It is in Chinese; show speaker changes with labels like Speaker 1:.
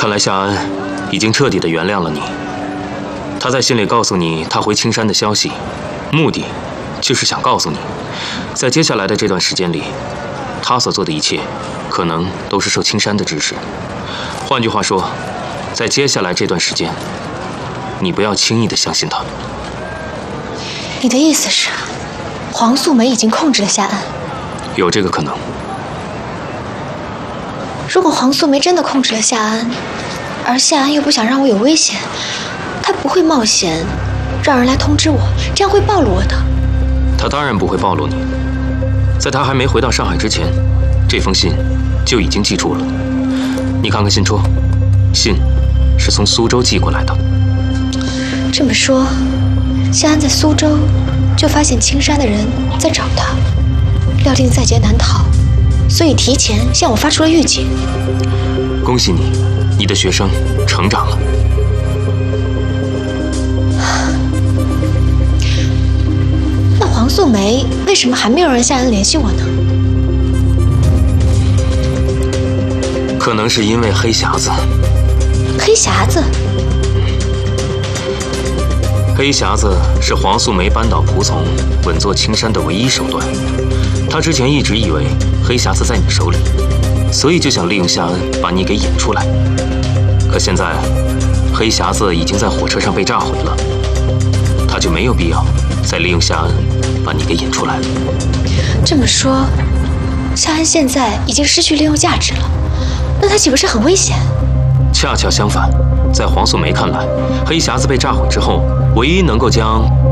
Speaker 1: 看来夏安已经彻底的原谅了你。他在信里告诉你他回青山的消息，目的就是想告诉你，在接下来的这段时间里，他所做的一切可能都是受青山的指使。换句话说，在接下来这段时间，你不要轻易的相信他。
Speaker 2: 你的意思是，黄素梅已经控制了夏安？
Speaker 1: 有这个可能。
Speaker 2: 如果黄素梅真的控制了夏安，而夏安又不想让我有危险，他不会冒险让人来通知我，这样会暴露我的。
Speaker 1: 他当然不会暴露你。在他还没回到上海之前，这封信就已经记住了。你看看信戳，信是从苏州寄过来的。
Speaker 2: 这么说，夏安在苏州就发现青山的人在找他，料定在劫难逃，所以提前向我发出了预警。
Speaker 1: 恭喜你，你的学生成长了。
Speaker 2: 那黄素梅为什么还没有让夏安联系我呢？
Speaker 1: 可能是因为黑匣子。
Speaker 2: 黑匣子？
Speaker 1: 黑匣子是黄素梅扳倒仆从、稳坐青山的唯一手段。她之前一直以为黑匣子在你手里，所以就想利用夏恩把你给引出来。可现在，黑匣子已经在火车上被炸毁了，她就没有必要再利用夏恩把你给引出来了。
Speaker 2: 这么说，夏恩现在已经失去利用价值了，那他岂不是很危险？
Speaker 1: 恰恰相反，在黄素梅看来，黑匣子被炸毁之后，唯一能够将